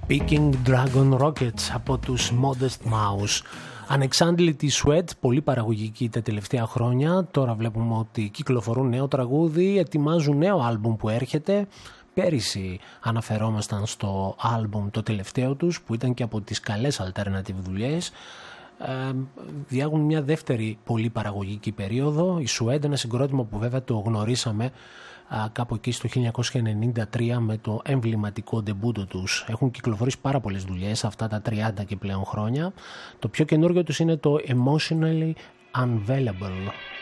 Speaking Dragon Rockets από τους Modest Mouse. Ανεξάντλητη Sweat, πολύ παραγωγική τα τελευταία χρόνια. Τώρα βλέπουμε ότι κυκλοφορούν νέο τραγούδι, ετοιμάζουν νέο άλμπουμ που έρχεται. Πέρυσι αναφερόμασταν στο άλμπουμ το τελευταίο τους που ήταν και από τις καλές alternative δουλειές. Διάγουν μια δεύτερη πολύ παραγωγική περίοδο. Η Sweat, ένα συγκρότημα που βέβαια το γνωρίσαμε κάπου εκεί στο 1993 με το εμβληματικό ντεμπούτο τους. Έχουν κυκλοφορήσει πάρα πολλές δουλειές αυτά τα 30 και πλέον χρόνια. Το πιο καινούργιο τους είναι το Emotionally Unavailable.